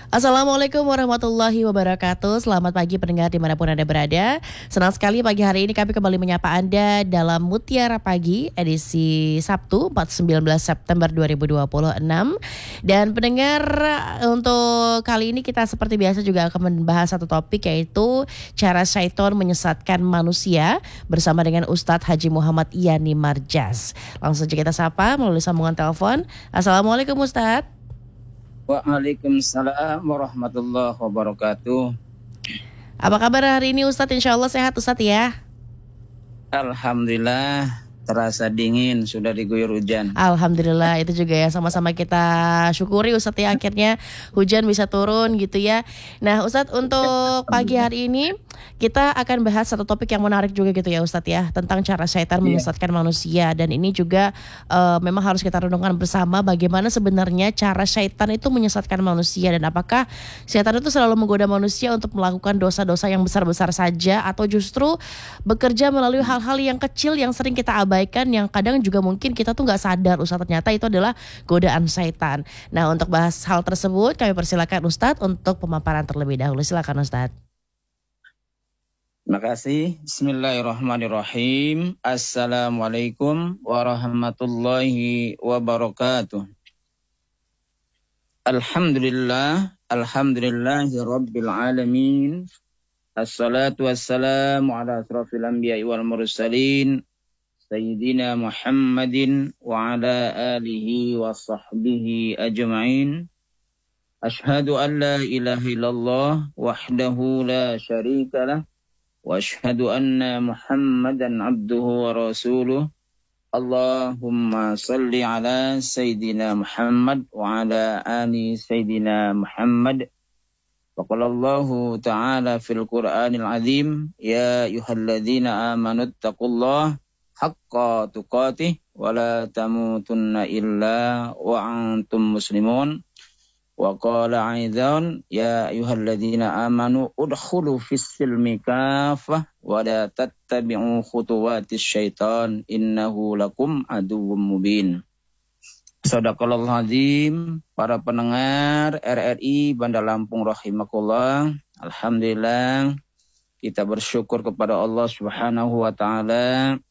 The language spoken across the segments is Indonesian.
Assalamualaikum warahmatullahi wabarakatuh. Selamat pagi pendengar dimanapun Anda berada. Senang sekali pagi hari ini kami kembali menyapa Anda dalam Mutiara Pagi edisi Sabtu 19 September 2026. Dan pendengar, untuk kali ini kita seperti biasa juga akan membahas satu topik, yaitu cara syaitan menyesatkan manusia bersama dengan Ustadz Haji Muhammad Yani Marjas. Langsung saja kita sapa melalui sambungan telepon. Assalamualaikum Ustadz. Waalaikumsalam warahmatullahi wabarakatuh. Apa kabar hari ini Ustadz? Insya Allah sehat Ustadz ya? Alhamdulillah, terasa dingin, sudah diguyur hujan. Alhamdulillah, itu juga ya, sama-sama kita syukuri Ustadz ya, akhirnya hujan bisa turun gitu ya. Nah Ustadz, untuk pagi hari ini kita akan bahas satu topik yang menarik juga gitu ya Ustadz ya, tentang cara syaitan menyesatkan manusia. Dan ini juga memang harus kita renungkan bersama bagaimana sebenarnya cara syaitan itu menyesatkan manusia, dan apakah syaitan itu selalu menggoda manusia untuk melakukan dosa-dosa yang besar-besar saja, atau justru bekerja melalui hal-hal yang kecil yang sering kita abaikan, yang kadang juga mungkin kita tuh nggak sadar Ustadz ternyata itu adalah godaan syaitan. Nah, untuk bahas hal tersebut kami persilakan Ustadz untuk pemaparan terlebih dahulu. Silakan Ustadz. Terima kasih. Bismillahirrahmanirrahim. Assalamualaikum warahmatullahi wabarakatuh. Alhamdulillahi rabbil alamin. Assalatu wassalamu ala asrafil anbiya'i wal mursalin. Sayyidina Muhammadin wa ala alihi wa sahbihi ajma'in. Ashhadu an la ilaha illallah wahdahu la syarika lah. Wa ashhadu anna Muhammadan abduhu wa rasuluh. Allahumma salli ala Sayyidina Muhammad wa ala ali Sayyidina Muhammad. Faqala Allahu ta'ala fil Qur'anil azim, ya ayyuhalladzina amanu taqullaha haqqa tuqatih wa la tamutunna illa wa antum muslimun. Wa qala aidan, ya ayyuhalladzina amanu udkhulu fis silmi kaffah wa la tattabi'u khutuwatis syaitan innahu lakum aduwwum mubin. Shadaqallahul azim. Para pendengar RRI Bandar Lampung rahimakumullah. Alhamdulillah, kita bersyukur kepada Allah Subhanahu wa taala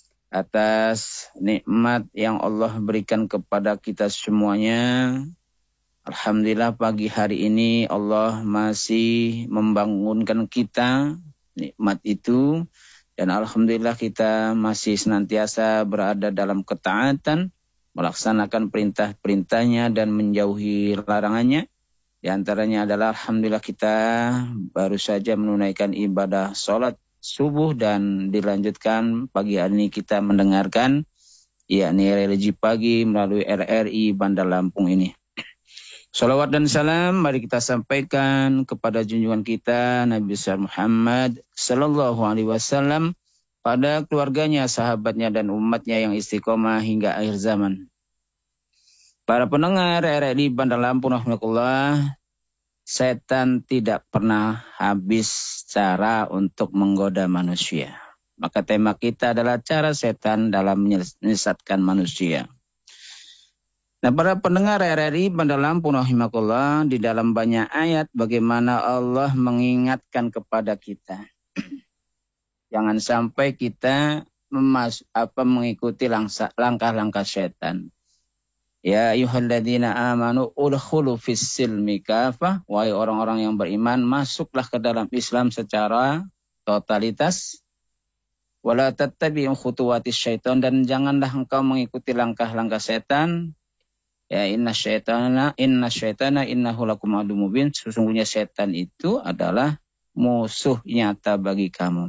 atas nikmat yang Allah berikan kepada kita semuanya. Alhamdulillah, pagi hari ini Allah masih membangunkan kita, nikmat itu. Dan alhamdulillah kita masih senantiasa berada dalam ketaatan, melaksanakan perintah-perintahnya dan menjauhi larangannya. Di antaranya adalah alhamdulillah kita baru saja menunaikan ibadah sholat subuh, dan dilanjutkan pagi hari ini kita mendengarkan yakni religi pagi melalui RRI Bandar Lampung ini. Salawat dan salam mari kita sampaikan kepada junjungan kita Nabi besar Muhammad sallallahu alaihi wasallam, pada keluarganya, sahabatnya dan umatnya yang istiqomah hingga akhir zaman. Para pendengar RRI Bandar Lampung rahimakumullah, setan tidak pernah habis cara untuk menggoda manusia. Maka tema kita adalah cara setan dalam menyesatkan manusia. Nah, para pendengar RRI Bandar Lampung rahimakumullah, di dalam banyak ayat bagaimana Allah mengingatkan kepada kita. Jangan sampai kita mengikuti langkah-langkah setan. Ya ayyuhalladzina amanu udkhulu fis silmi kaffah. Wahai orang-orang yang beriman, masuklah ke dalam Islam secara totalitas. Wala tattabi'u khutuwatis syaitan, dan janganlah engkau mengikuti langkah-langkah setan. Ya inna syaitana innahu lakum aduwwum mubin. Sesungguhnya setan itu adalah musuh nyata bagi kamu.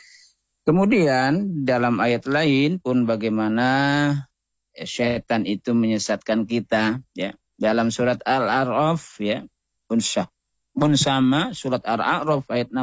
Kemudian dalam ayat lain pun bagaimana syaitan itu menyesatkan kita, ya. Dalam surat Al-A'raf, ya, pun sama surat Al-A'raf ayat 6.